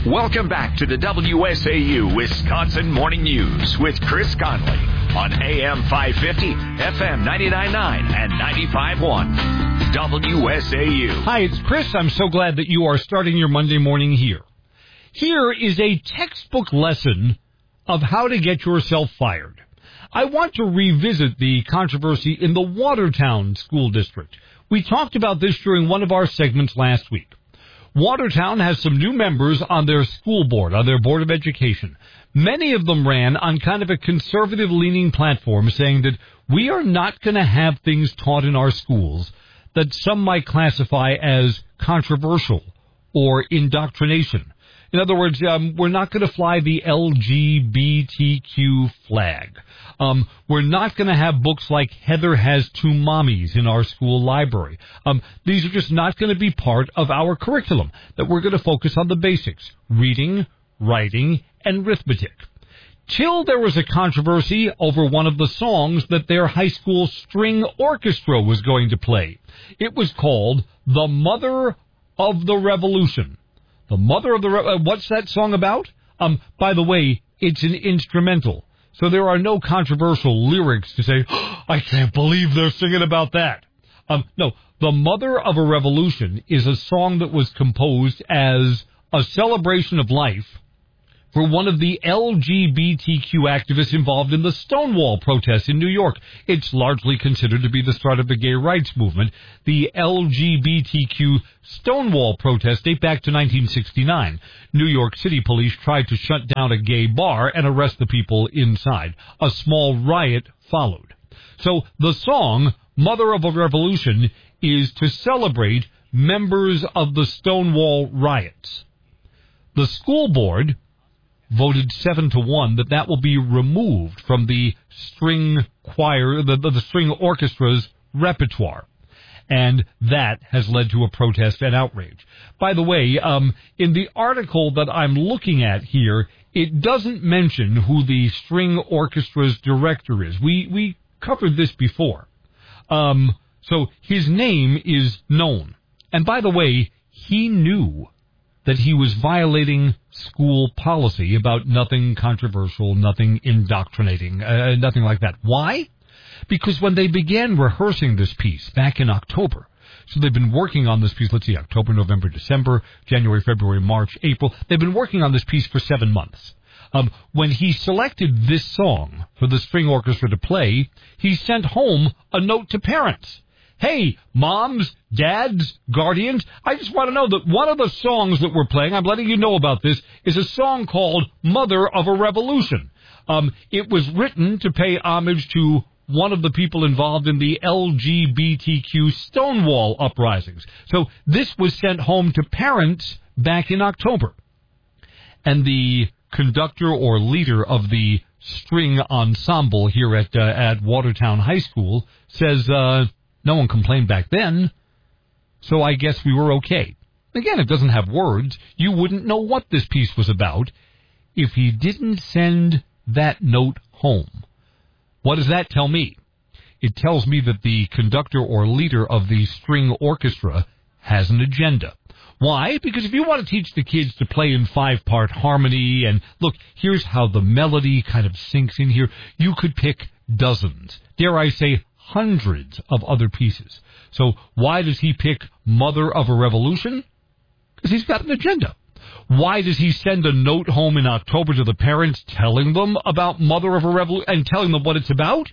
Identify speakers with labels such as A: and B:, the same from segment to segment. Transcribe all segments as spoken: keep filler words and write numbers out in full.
A: Welcome back to the W S A U Wisconsin Morning News with Chris Conley on A M five fifty, F M ninety-nine point nine, and ninety-five point one. W S A U.
B: Hi, it's Chris. I'm so glad that you are starting your Monday morning here. Here is a textbook lesson of how to get yourself fired. I want to revisit the controversy in the Watertown School District. We talked about this during one of our segments last week. Watertown has some new members on their school board, on their Board of Education. Many of them ran on kind of a conservative-leaning platform saying that we are not going to have things taught in our schools that some might classify as controversial or indoctrination. In other words, um, we're not going to fly the L G B T Q flag. Um, we're not going to have books like Heather Has Two Mommies in our school library. Um, these are just not going to be part of our curriculum, that we're going to focus on the basics, reading, writing, and arithmetic. Till there was a controversy over one of the songs that their high school string orchestra was going to play. It was called The Mother of the Revolution. The Mother of the Re- uh, what's that song about? Um, by the way, it's an instrumental. So there are no controversial lyrics to say, oh, I can't believe they're singing about that. Um, no, The Mother of a Revolution is a song that was composed as a celebration of life for one of the L G B T Q activists involved in the Stonewall protests in New York. It's largely considered to be the start of the gay rights movement. The L G B T Q Stonewall protests date back to nineteen sixty-nine. New York City police tried to shut down a gay bar and arrest the people inside. A small riot followed. So the song, Mother of a Revolution, is to celebrate members of the Stonewall riots. The school board voted seven to one that that will be removed from the string choir, the, the, the string orchestra's repertoire. And that has led to a protest and outrage. By the way, um, in the article that I'm looking at here, it doesn't mention who the string orchestra's director is. We, we covered this before. Um, so his name is known. And by the way, he knew that he was violating school policy about nothing controversial, nothing indoctrinating, uh, nothing like that. Why? Because when they began rehearsing this piece back in October, so they've been working on this piece, let's see, October, November, December, January, February, March, April. They've been working on this piece for seven months. Um, when he selected this song for the string orchestra to play, he sent home a note to parents. Hey, moms, dads, guardians, I just want to know that one of the songs that we're playing, I'm letting you know about this, is a song called Mother of a Revolution. Um, it was written to pay homage to one of the people involved in the L G B T Q Stonewall uprisings. So this was sent home to parents back in October. And the conductor or leader of the string ensemble here at, uh, at Watertown High School says, uh, no one complained back then, so I guess we were okay. Again, it doesn't have words. You wouldn't know what this piece was about if he didn't send that note home. What does that tell me? It tells me that the conductor or leader of the string orchestra has an agenda. Why? Because if you want to teach the kids to play in five-part harmony and, look, here's how the melody kind of sinks in here, you could pick dozens, dare I say hundreds of other pieces. So why does he pick Mother of a Revolution? Because he's got an agenda. Why does he send a note home in October to the parents telling them about Mother of a Revolution and telling them what it's about?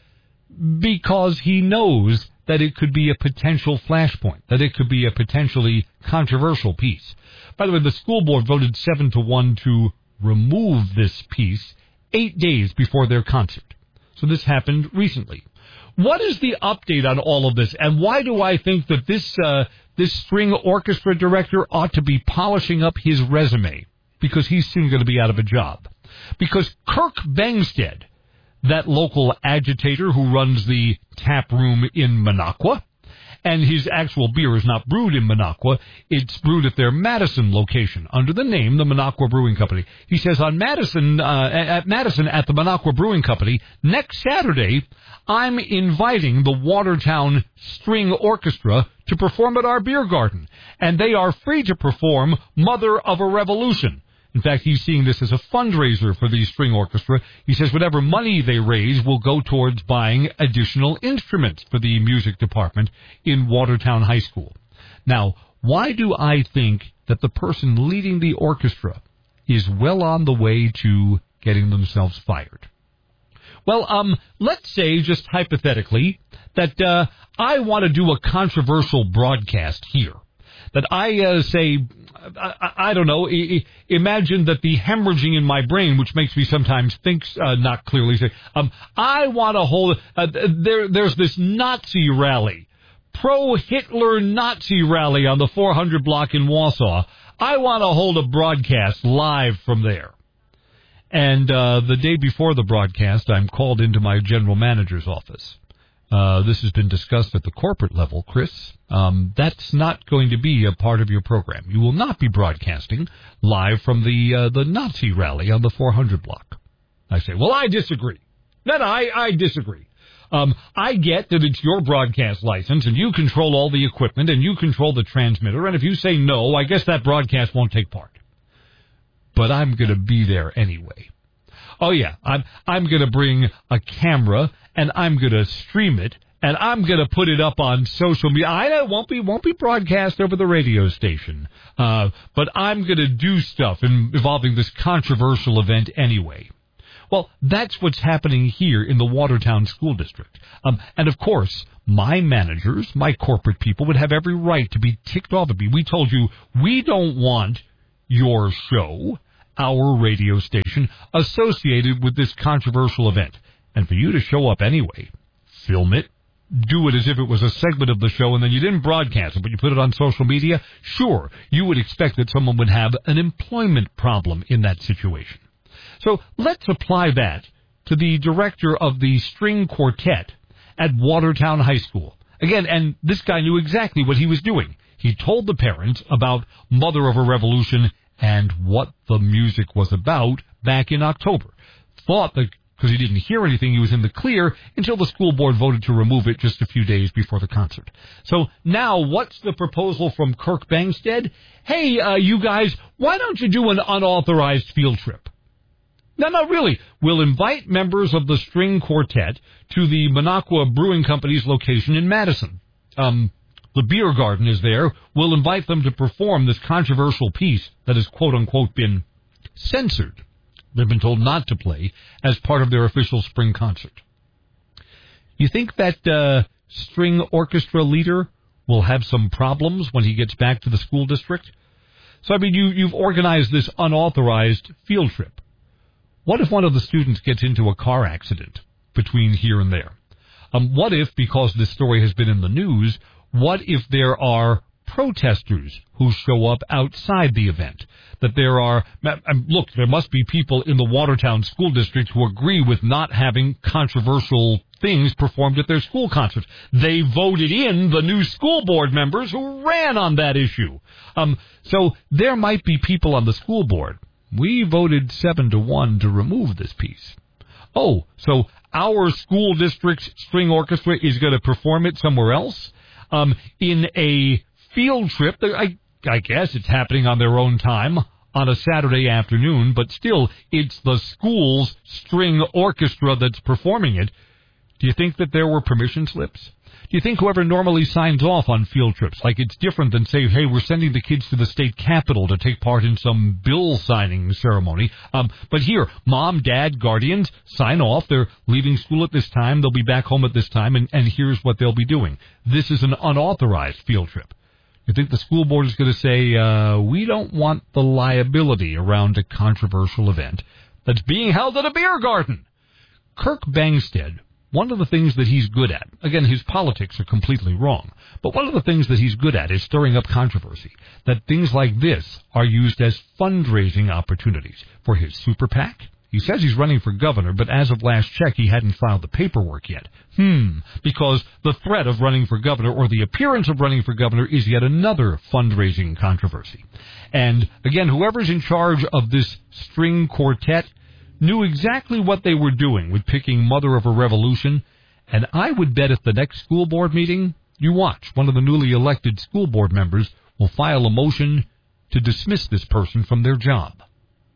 B: Because he knows that it could be a potential flashpoint, that it could be a potentially controversial piece. By the way, the school board voted seven to one to remove this piece eight days before their concert. So this happened recently. What is the update on all of this, and why do I think that this uh, this string orchestra director ought to be polishing up his resume? Because he's soon going to be out of a job. Because Kirk Bangstead, that local agitator who runs the tap room in Minocqua, and his actual beer is not brewed in Minocqua, it's brewed at their Madison location under the name the Minocqua Brewing Company. He says on Madison, uh, at Madison at the Minocqua Brewing Company, next Saturday, I'm inviting the Watertown String Orchestra to perform at our beer garden, and they are free to perform Mother of a Revolution. In fact, he's seeing this as a fundraiser for the string orchestra. He says whatever money they raise will go towards buying additional instruments for the music department in Watertown High School. Now, why do I think that the person leading the orchestra is well on the way to getting themselves fired? Well, um, let's say, just hypothetically, that uh, I want to do a controversial broadcast here. That I uh, say, I, I don't know, I, imagine that the hemorrhaging in my brain, which makes me sometimes think uh, not clearly, say, um, I want to hold, uh, there, there's this Nazi rally, pro-Hitler Nazi rally on the four hundred block in Wausau. I want to hold a broadcast live from there. And uh, the day before the broadcast, I'm called into my general manager's office. Uh, this has been discussed at the corporate level, Chris. Um, that's not going to be a part of your program. You will not be broadcasting live from the uh, the Nazi rally on the four hundred block. I say, well, I disagree. No, no, I, I disagree. Um, I get that it's your broadcast license, and you control all the equipment, and you control the transmitter, and if you say no, I guess that broadcast won't take part. But I'm going to be there anyway. Oh, yeah, I'm, I'm going to bring a camera, and I'm going to stream it, and I'm going to put it up on social media. I know it won't be, won't be broadcast over the radio station, uh, but I'm going to do stuff involving this controversial event anyway. Well, that's what's happening here in the Watertown School District. Um, and, of course, my managers, my corporate people would have every right to be ticked off at me. We told you we don't want your show, our radio station, associated with this controversial event. And for you to show up anyway, film it, do it as if it was a segment of the show, and then you didn't broadcast it, but you put it on social media, sure, you would expect that someone would have an employment problem in that situation. So let's apply that to the director of the string quartet at Watertown High School. Again, and this guy knew exactly what he was doing. He told the parents about Mother of a Revolution and what the music was about back in October. Thought that because he didn't hear anything, he was in the clear until the school board voted to remove it just a few days before the concert. So now what's the proposal from Kirk Bangstead? Hey, uh, you guys, why don't you do an unauthorized field trip? No, no, really. We'll invite members of the string quartet to the Minocqua Brewing Company's location in Madison. Um, the beer garden is there. We'll invite them to perform this controversial piece that has, quote-unquote, been censored. They've been told not to play as part of their official spring concert. You think that uh, string orchestra leader will have some problems when he gets back to the school district? So, I mean, you, you've organized this unauthorized field trip. What if one of the students gets into a car accident between here and there? Um, what if, because this story has been in the news, what if there are protesters who show up outside the event? That there are, look, there must be people in the Watertown School District who agree with not having controversial things performed at their school concerts. They voted in the new school board members who ran on that issue. Um, so there might be people on the school board. We voted seven to one to remove this piece. Oh, so our school district's string orchestra is going to perform it somewhere else? Um, in a field trip, I, I guess it's happening on their own time on a Saturday afternoon, but still, it's the school's string orchestra that's performing it. Do you think that there were permission slips? Do you think whoever normally signs off on field trips, like it's different than say, hey, we're sending the kids to the state capitol to take part in some bill signing ceremony, um, but here, mom, dad, guardians sign off, they're leaving school at this time, they'll be back home at this time, and, and here's what they'll be doing. This is an unauthorized field trip. You think the school board is going to say, uh, we don't want the liability around a controversial event that's being held at a beer garden? Kirk Bangstead, one of the things that he's good at, again, his politics are completely wrong, but one of the things that he's good at is stirring up controversy, that things like this are used as fundraising opportunities for his super PAC. He says he's running for governor, but as of last check, he hadn't filed the paperwork yet. Hmm, because the threat of running for governor or the appearance of running for governor is yet another fundraising controversy. And again, whoever's in charge of this string quartet knew exactly what they were doing with picking Mother of a Revolution, and I would bet at the next school board meeting, you watch, one of the newly elected school board members will file a motion to dismiss this person from their job.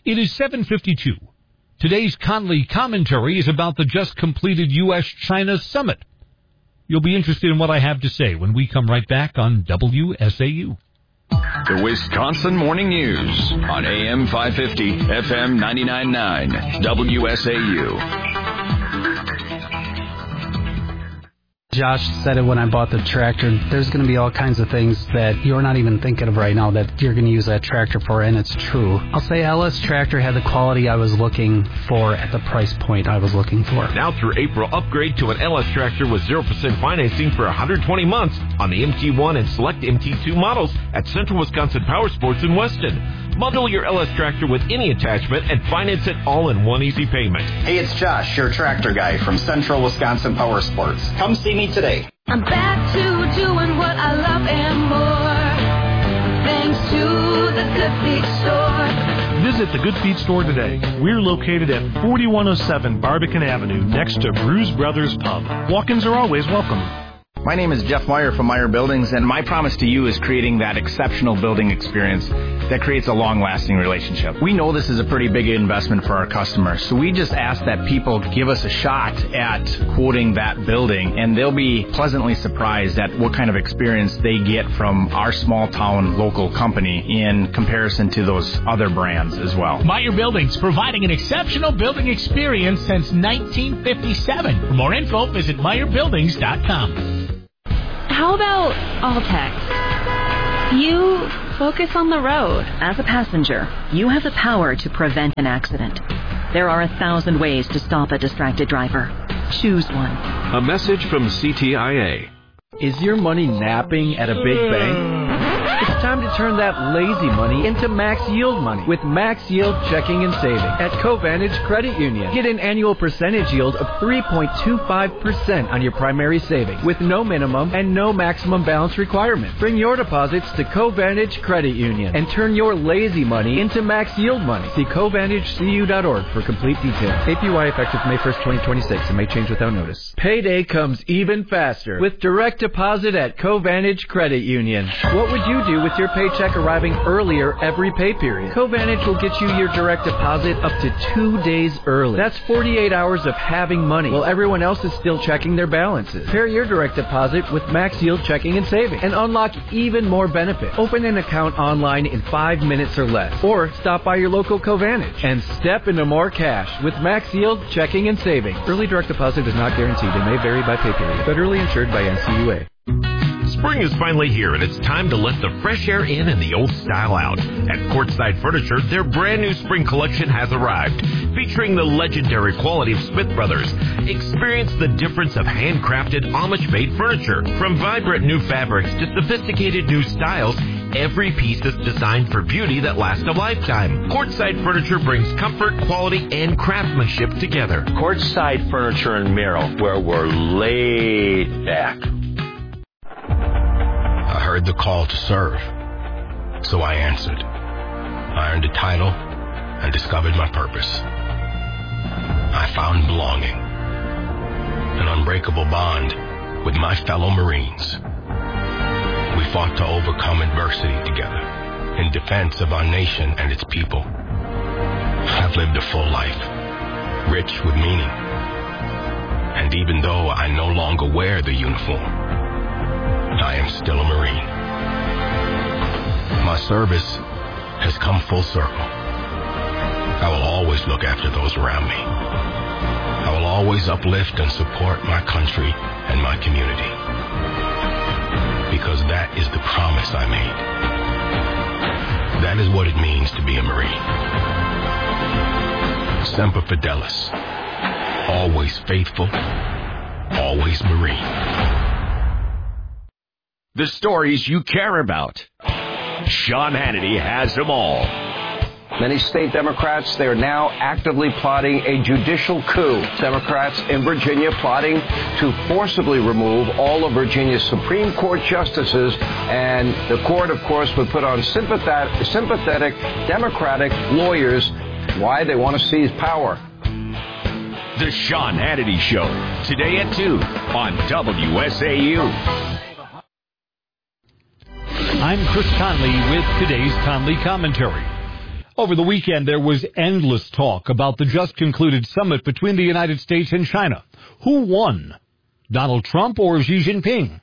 B: It is seven fifty-two. Today's Conley commentary is about the just completed U S China summit. You'll be interested in what I have to say when we come right back on W S A U.
A: The Wisconsin Morning News on A M five fifty, F M ninety-nine point nine, W S A U.
C: Josh said it when I bought the tractor. There's going to be all kinds of things that you're not even thinking of right now that you're going to use that tractor for, and it's true. I'll say Ellis Tractor had the quality I was looking for at the price point I was looking for.
D: Now through April, upgrade to an Ellis Tractor with zero percent financing for one hundred twenty months on the M T one and select M T two models at Central Wisconsin Power Sports in Weston. Bundle your Ellis Tractor with any attachment and finance it all in one easy payment.
E: Hey, it's Josh, your tractor guy from Central Wisconsin Power Sports. Come see me today.
F: I'm back to doing what I love and more, thanks to the Good Feet Store.
G: Visit the Good Feet Store today. We're located at forty-one oh seven Barbican Avenue, next to Bruise Brothers Pub. Walk-ins are always welcome.
E: My name is Jeff Meyer from Meyer Buildings, and my promise to you is creating that exceptional building experience that creates a long-lasting relationship. We know this is a pretty big investment for our customers, so we just ask that people give us a shot at quoting that building, and they'll be pleasantly surprised at what kind of experience they get from our small-town local company in comparison to those other brands as well.
H: Meyer Buildings, providing an exceptional building experience since nineteen fifty-seven. For more info, visit meyer buildings dot com.
I: How about All-Text? You focus on the road.
J: As a passenger, you have the power to prevent an accident. There are a thousand ways to stop a distracted driver. Choose one.
D: A message from C T I A.
K: Is your money napping at a big bank? It's time to turn that lazy money into max yield money with Max Yield Checking and Saving at Covantage Credit Union. Get an annual percentage yield of three point two five percent on your primary savings with no minimum and no maximum balance requirement. Bring your deposits to Covantage Credit Union and turn your lazy money into max yield money. See covantage c u dot org for complete details. A P Y effective May first, twenty twenty-six and may change without notice. Payday comes even faster with direct deposit at Covantage Credit Union. What would you do with your paycheck arriving earlier every pay period? Covantage will get you your direct deposit up to two days early. That's forty-eight hours of having money while everyone else is still checking their balances. Pair your direct deposit with Max Yield Checking and Saving and unlock even more benefits. Open an account online in five minutes or less, or stop by your local Covantage and step into more cash with Max Yield Checking and Saving. Early direct deposit is not guaranteed and may vary by pay period. Federally insured by N C U A.
D: Spring is finally here, and it's time to let the fresh air in and the old style out. At Courtside Furniture, their brand new spring collection has arrived, featuring the legendary quality of Smith Brothers. Experience the difference of handcrafted, Amish-made furniture. From vibrant new fabrics to sophisticated new styles, every piece is designed for beauty that lasts a lifetime. Courtside Furniture brings comfort, quality, and craftsmanship together.
L: Courtside Furniture in Merrill, where we're laid back.
M: I heard the call to serve, so I answered. I earned a title and discovered my purpose. I found belonging, an unbreakable bond with my fellow Marines. We fought to overcome adversity together in defense of our nation and its people. I've lived a full life, rich with meaning. And even though I no longer wear the uniform, I am still a Marine. My service has come full circle. I will always look after those around me. I will always uplift and support my country and my community. Because that is the promise I made. That is what it means to be a Marine. Semper Fidelis. Always faithful. Always Marine.
A: The stories you care about. Sean Hannity has them all.
N: Many state Democrats, they are now actively plotting a judicial coup. Democrats in Virginia plotting to forcibly remove all of Virginia's Supreme Court justices. And the court, of course, would put on sympathetic, sympathetic Democratic lawyers why they want to seize power.
A: The Sean Hannity Show, today at two on W S A U.
B: I'm Chris Conley with today's Conley Commentary. Over the weekend, there was endless talk about the just-concluded summit between the United States and China. Who won? Donald Trump or Xi Jinping?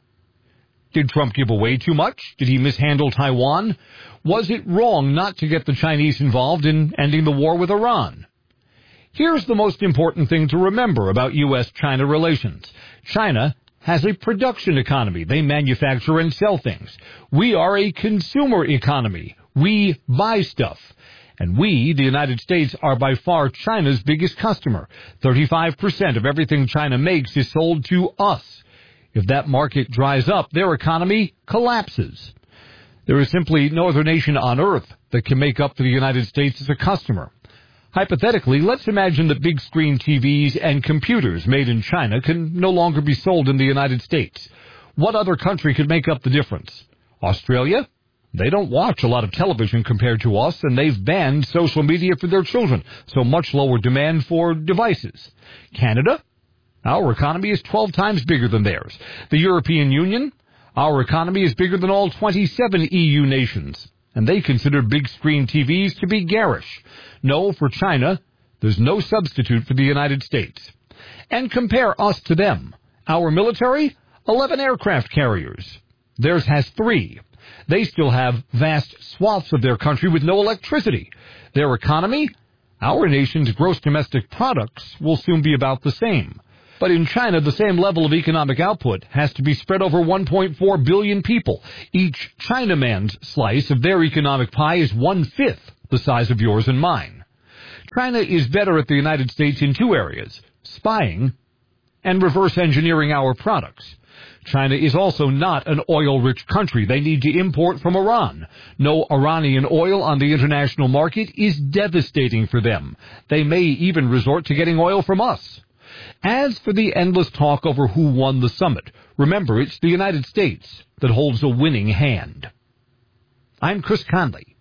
B: Did Trump give away too much? Did he mishandle Taiwan? Was it wrong not to get the Chinese involved in ending the war with Iran? Here's the most important thing to remember about U S China relations. China has a production economy. They manufacture and sell things. We are a consumer economy. We buy stuff. And we, the United States, are by far China's biggest customer. thirty-five percent of everything China makes is sold to us. If that market dries up, their economy collapses. There is simply no other nation on earth that can make up for the United States as a customer. Hypothetically, let's imagine that big screen T Vs and computers made in China can no longer be sold in the United States. What other country could make up the difference? Australia? They don't watch a lot of television compared to us, and they've banned social media for their children, so much lower demand for devices. Canada? Our economy is twelve times bigger than theirs. The European Union? Our economy is bigger than all twenty-seven E U nations, and they consider big screen T Vs to be garish. No, for China, there's no substitute for the United States. And compare us to them. Our military? eleven aircraft carriers. Theirs has three. They still have vast swaths of their country with no electricity. Their economy? Our nation's gross domestic products will soon be about the same. But in China, the same level of economic output has to be spread over one point four billion people. Each Chinaman's slice of their economic pie is one-fifth the size of yours and mine. China is better at the United States in two areas, spying and reverse engineering our products. China is also not an oil-rich country. They need to import from Iran. No Iranian oil on the international market is devastating for them. They may even resort to getting oil from us. As for the endless talk over who won the summit, remember it's the United States that holds a winning hand. I'm Chris Conley.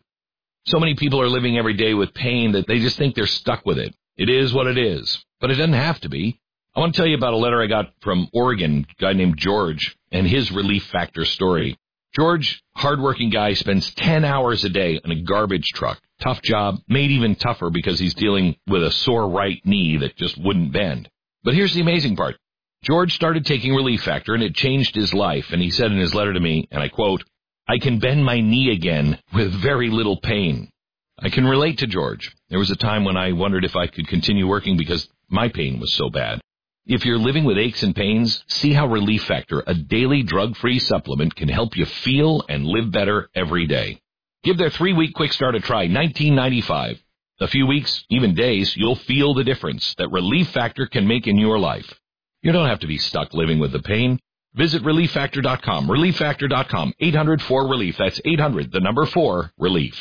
O: So many people are living every day with pain that they just think they're stuck with it. It is what it is, but it doesn't have to be. I want to tell you about a letter I got from Oregon, a guy named George, and his Relief Factor story. George, hardworking guy, spends ten hours a day on a garbage truck. Tough job, made even tougher because he's dealing with a sore right knee that just wouldn't bend. But here's the amazing part. George started taking Relief Factor, and it changed his life. And he said in his letter to me, and I quote, "I can bend my knee again with very little pain." I can relate to George. There was a time when I wondered if I could continue working because my pain was so bad. If you're living with aches and pains, see how Relief Factor, a daily drug-free supplement, can help you feel and live better every day. Give their three-week quick start a try, nineteen ninety-five. A few weeks, even days, you'll feel the difference that Relief Factor can make in your life. You don't have to be stuck living with the pain. Visit relief factor dot com, relief factor dot com, eight hundred four relief. That's eight hundred, the number four, relief.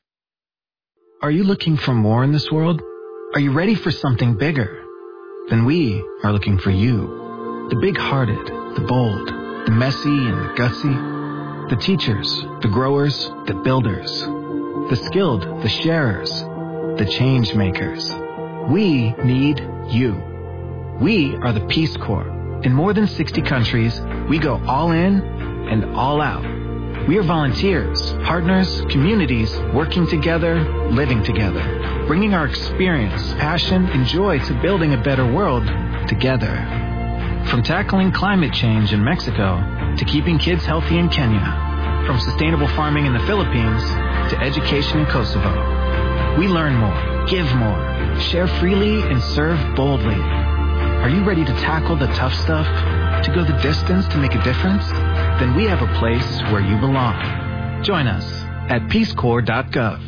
P: Are you looking for more in this world? Are you ready for something bigger? Then we are looking for you. The big-hearted, the bold, the messy and the gutsy, the teachers, the growers, the builders, the skilled, the sharers, the change makers. We need you. We are the Peace Corps. In more than sixty countries, we go all in and all out. We are volunteers, partners, communities, working together, living together, bringing our experience, passion, and joy to building a better world together. From tackling climate change in Mexico to keeping kids healthy in Kenya, from sustainable farming in the Philippines to education in Kosovo. We learn more, give more, share freely, and serve boldly. Are you ready to tackle the tough stuff? To go the distance to make a difference? Then we have a place where you belong. Join us at peace corps dot gov.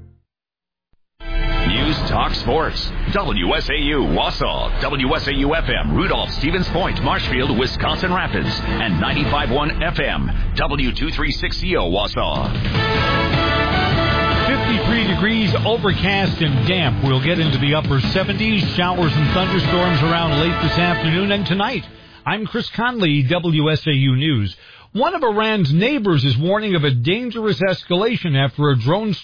A: News Talk Sports. W S A U Wausau, W S A U F M Rudolph, Stevens Point, Marshfield, Wisconsin Rapids, and ninety-five point one F M W two thirty-six C O Wausau.
B: fifty-three degrees, overcast and damp. We'll get into the upper seventies, showers and thunderstorms around late this afternoon and tonight. I'm Chris Conley, W S A U News. One of Iran's neighbors is warning of a dangerous escalation after a drone strike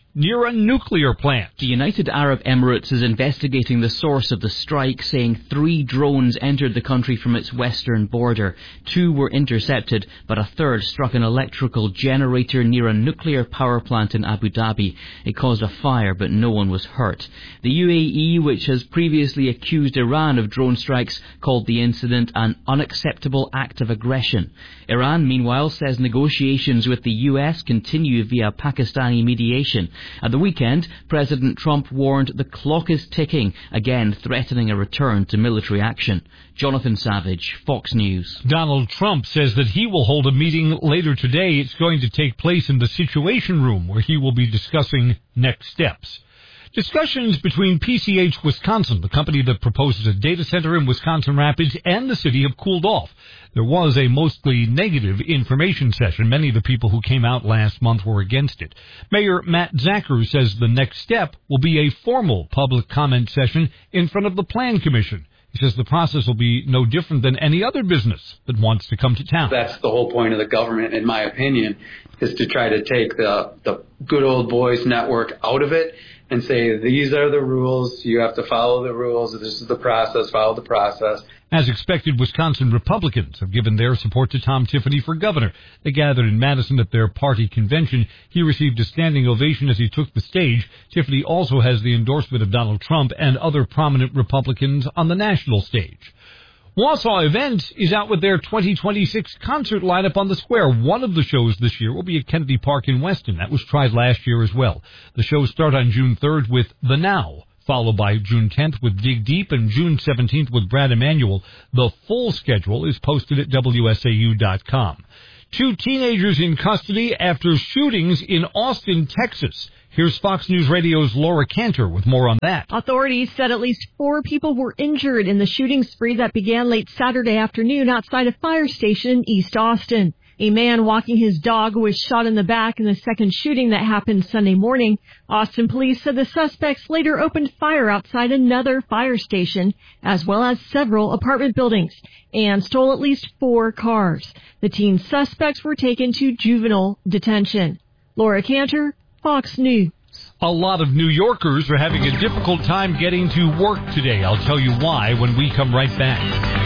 B: near a nuclear plant.
Q: The United Arab Emirates is investigating the source of the strike, saying three drones entered the country from its western border. Two were intercepted, but a third struck an electrical generator near a nuclear power plant in Abu Dhabi. It caused a fire, but no one was hurt. The U A E, which has previously accused Iran of drone strikes, called the incident an unacceptable act of aggression. Iran, meanwhile, says negotiations with the U S continue via Pakistani mediation. At the weekend, President Trump warned the clock is ticking, again threatening a return to military action. Jonathan Savage, Fox News.
B: Donald Trump says that he will hold a meeting later today. It's going to take place in the Situation Room, where he will be discussing next steps. Discussions between P C H Wisconsin, the company that proposes a data center in Wisconsin Rapids, and the city have cooled off. There was a mostly negative information session. Many of the people who came out last month were against it. Mayor Matt Zacher says the next step will be a formal public comment session in front of the Plan Commission. He says the process will be no different than any other business that wants to come to town.
R: That's the whole point of the government, in my opinion, is to try to take the, the good old boys network out of it and say, these are the rules, you have to follow the rules, this is the process, follow the process.
B: As expected, Wisconsin Republicans have given their support to Tom Tiffany for governor. They gathered in Madison at their party convention. He received a standing ovation as he took the stage. Tiffany also has the endorsement of Donald Trump and other prominent Republicans on the national stage. Wausau Events is out with their twenty twenty-six concert lineup on the square. One of the shows this year will be at Kennedy Park in Weston. That was tried last year as well. The shows start on June third with The Now, followed by June tenth with Dig Deep and June seventeenth with Brad Emanuel. The full schedule is posted at W S A U dot com. Two teenagers in custody after shootings in Austin, Texas. Here's Fox News Radio's Laura Cantor with more on that.
S: Authorities said at least four people were injured in the shooting spree that began late Saturday afternoon outside a fire station in East Austin. A man walking his dog was shot in the back in the second shooting that happened Sunday morning. Austin police said the suspects later opened fire outside another fire station, as well as several apartment buildings, and stole at least four cars. The teen suspects were taken to juvenile detention. Laura Cantor, Fox News.
B: A lot of New Yorkers are having a difficult time getting to work today. I'll tell you why when we come right back.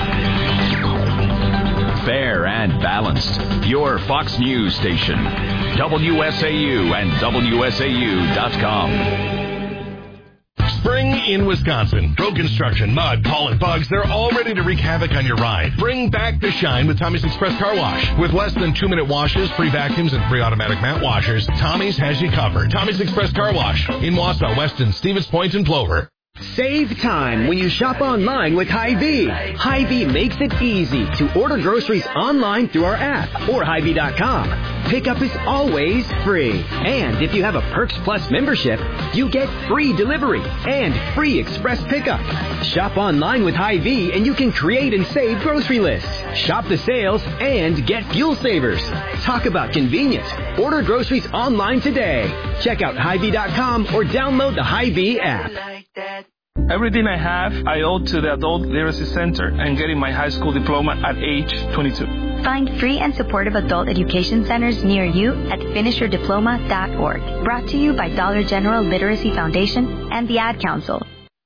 A: Fair and balanced. Your Fox News station. W S A U and W S A U dot com.
T: Spring in Wisconsin. Pro Construction, mud, pollen, bugs, they're all ready to wreak havoc on your ride. Bring back the shine with Tommy's Express Car Wash. With less than two-minute washes, free vacuums, and free automatic mat washers, Tommy's has you covered. Tommy's Express Car Wash in Wausau, Weston, Stevens Point, and Plover.
U: Save time when you shop online with Hy-Vee. Hy-Vee makes it easy to order groceries online through our app or Hy Vee dot com. Pickup is always free. And if you have a Perks Plus membership, you get free delivery and free express pickup. Shop online with Hy-Vee and you can create and save grocery lists. Shop the sales and get fuel savers. Talk about convenience. Order groceries online today. Check out Hy Vee dot com or download the Hy-Vee app.
V: Everything I have, I owe to the Adult Literacy Center and getting my high school diploma at age twenty-two.
W: Find free and supportive adult education centers near you at finish your diploma dot org. Brought to you by Dollar General Literacy Foundation and the Ad Council.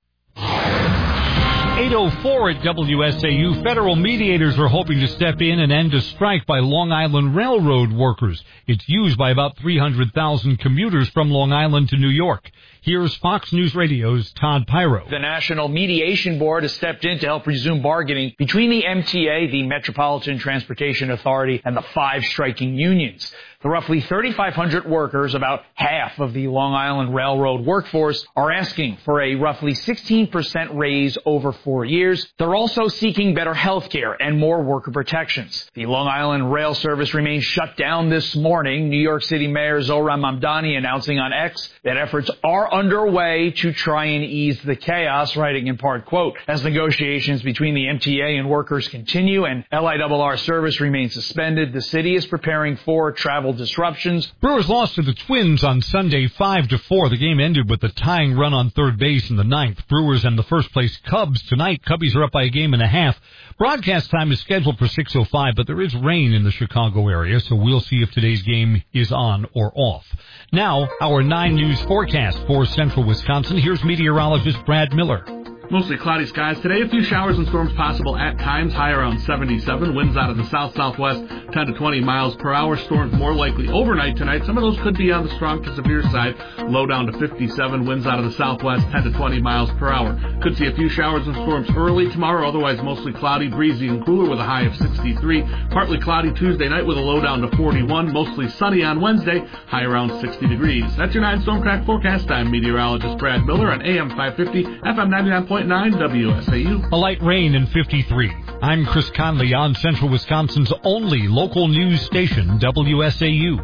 B: eight oh four at W S A U. Federal mediators are hoping to step in and end a strike by Long Island Railroad workers. It's used by about three hundred thousand commuters from Long Island to New York. Here's Fox News Radio's Todd Pyro.
X: The National Mediation Board has stepped in to help resume bargaining between the M T A, the Metropolitan Transportation Authority, and the five striking unions. The roughly thirty-five hundred workers, about half of the Long Island Railroad workforce, are asking for a roughly sixteen percent raise over four years. They're also seeking better health care and more worker protections. The Long Island Rail Service remains shut down this morning. New York City Mayor Zohran Mamdani announcing on X that efforts are underway to try and ease the chaos, writing in part, quote, as negotiations between the M T A and workers continue and L I R R service remains suspended, the city is preparing for travel travel disruptions.
B: Brewers lost to the Twins on Sunday five to four. The game ended with a tying run on third base in the ninth. Brewers and the first-place Cubs tonight. Cubbies are up by a game and a half. Broadcast time is scheduled for six oh five, but there is rain in the Chicago area, so we'll see if today's game is on or off. Now, our nine News forecast for central Wisconsin. Here's meteorologist Brad Miller.
C: Mostly cloudy skies today. A few showers and storms possible at times. High around seventy-seven. Winds out of the south-southwest, ten to twenty miles per hour. Storms more likely overnight tonight. Some of those could be on the strong to severe side. Low down to fifty-seven. Winds out of the southwest, ten to twenty miles per hour. Could see a few showers and storms early tomorrow. Otherwise, mostly cloudy, breezy, and cooler with a high of sixty-three. Partly cloudy Tuesday night with a low down to forty-one. Mostly sunny on Wednesday. High around sixty degrees. That's your nine Storm Track forecast. I'm meteorologist Brad Miller on A M five fifty, F M ninety-nine point nine W S A U.
B: A light rain in fifty-three. I'm Chris Conley on Central Wisconsin's only local news station, W S A U.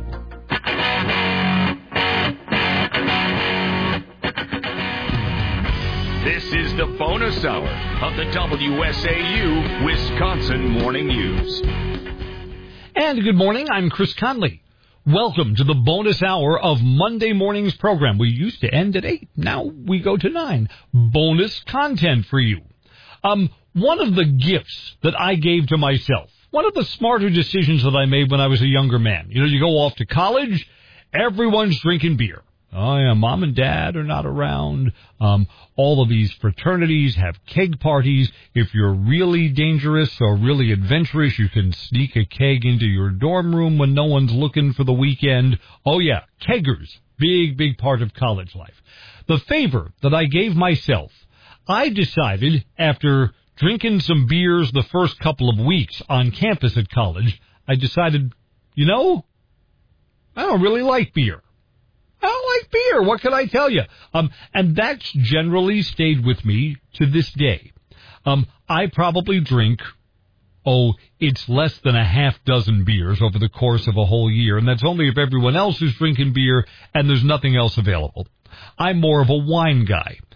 A: This is the bonus hour of the W S A U Wisconsin Morning News.
B: And good morning, I'm Chris Conley. Welcome to the bonus hour of Monday morning's program. We used to end at eight. Now we go to nine. Bonus content for you. Um, one of the gifts that I gave to myself, one of the smarter decisions that I made when I was a younger man. You know, you go off to college, everyone's drinking beer. Oh, yeah, mom and dad are not around. Um, all of these fraternities have keg parties. If you're really dangerous or really adventurous, you can sneak a keg into your dorm room when no one's looking for the weekend. Oh, yeah, keggers, big, big part of college life. The favor that I gave myself, I decided after drinking some beers the first couple of weeks on campus at college, I decided, you know, I don't really like beer. I don't like beer. What can I tell you? Um, and that's generally stayed with me to this day. Um, I probably drink, oh, it's less than a half dozen beers over the course of a whole year, and that's only if everyone else is drinking beer and there's nothing else available. I'm more of a wine guy.